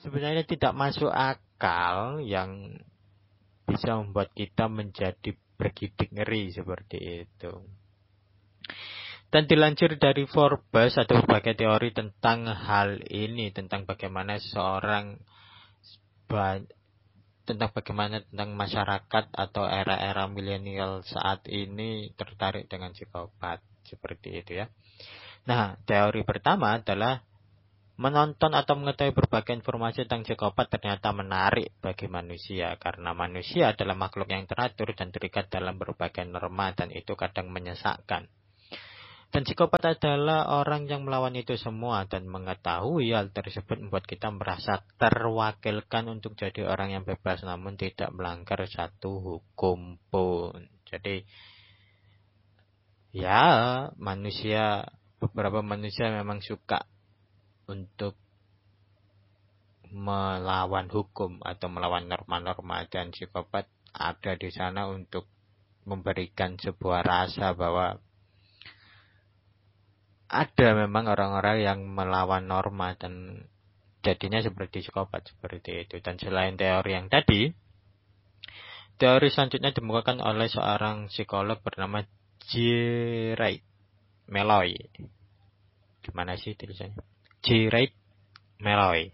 sebenarnya tidak masuk akal yang bisa membuat kita menjadi bergidik ngeri seperti itu. Dan dilansir dari Forbes atau berbagai teori tentang hal ini, tentang bagaimana tentang masyarakat atau era-era milenial saat ini tertarik dengan psikopat seperti itu ya. Nah, teori pertama adalah menonton atau mengetahui berbagai informasi tentang psikopat ternyata menarik bagi manusia karena manusia adalah makhluk yang teratur dan terikat dalam berbagai norma dan itu kadang menyesakkan. Dan psikopat adalah orang yang melawan itu semua dan mengetahui hal tersebut membuat kita merasa terwakilkan untuk jadi orang yang bebas namun tidak melanggar satu hukum pun. Jadi ya beberapa manusia memang suka untuk melawan hukum atau melawan norma-norma dan psikopat ada di sana untuk memberikan sebuah rasa bahwa ada memang orang-orang yang melawan norma dan jadinya seperti psikopat seperti itu. Dan selain teori yang tadi, teori selanjutnya dikemukakan oleh seorang psikolog bernama J. Meloy. Gimana sih tulisannya? J. Meloy.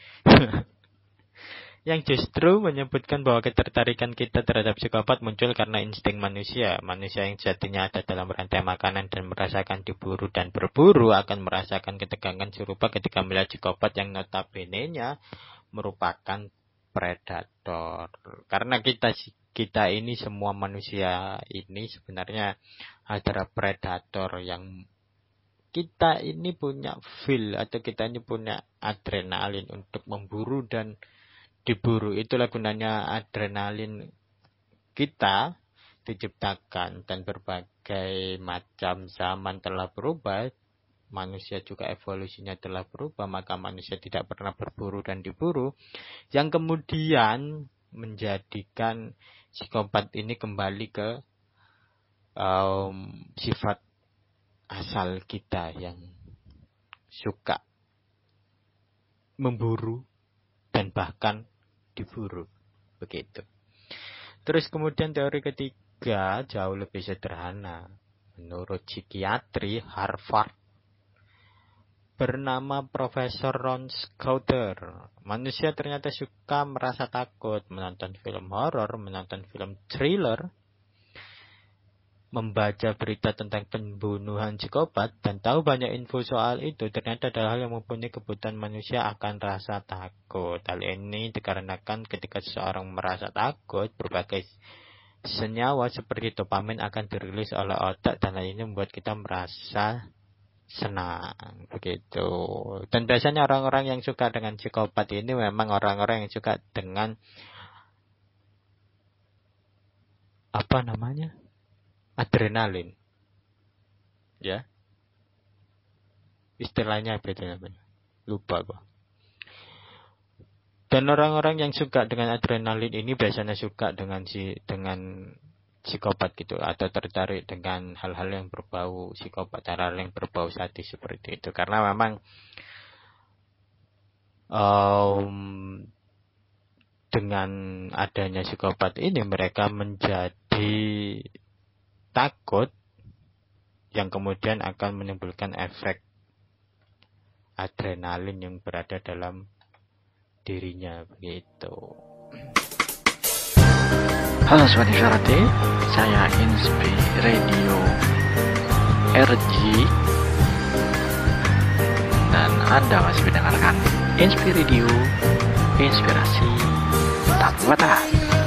Yang justru menyebutkan bahwa ketertarikan kita terhadap psikopat muncul karena insting manusia. Manusia yang sejatinya ada dalam rantai makanan dan merasakan diburu dan berburu akan merasakan ketegangan serupa ketika melihat psikopat yang notabene-nya merupakan predator. Karena kita ini semua manusia ini sebenarnya adalah predator yang kita ini punya feel atau kita ini punya adrenalin untuk memburu dan diburu. Itulah gunanya adrenalin kita diciptakan dan berbagai macam zaman telah berubah. Manusia juga evolusinya telah berubah, maka manusia tidak pernah berburu dan diburu. Yang kemudian menjadikan psikopat ini kembali ke sifat asal kita yang suka memburu dan bahkan diburu, begitu. Terus kemudian teori ketiga jauh lebih sederhana. Menurut psikiatri Harvard bernama Profesor Ron Scouter, manusia ternyata suka merasa takut menonton film horor, menonton film thriller, membaca berita tentang pembunuhan psikopat dan tahu banyak info soal itu. Ternyata adalah hal yang mempunyai kebutuhan manusia akan rasa takut. Hal ini dikarenakan ketika seseorang merasa takut, berbagai senyawa seperti dopamin akan dirilis oleh otak dan hal ini membuat kita merasa senang, begitu. Dan biasanya orang-orang yang suka dengan psikopat ini memang orang-orang yang suka dengan adrenalin, ya. Istilahnya apa itu namanya? Lupa gua. Dan orang-orang yang suka dengan adrenalin ini biasanya suka dengan psikopat gitu, atau tertarik dengan hal-hal yang berbau psikopat, hal-hal yang berbau sadis seperti itu. Karena memang dengan adanya psikopat ini mereka menjadi takut yang kemudian akan menimbulkan efek adrenalin yang berada dalam dirinya, begitu. Halo Sobat Inspirasi, saya Inspi Radio RG dan Anda masih mendengarkan Inspi Radio, inspirasi tak batas.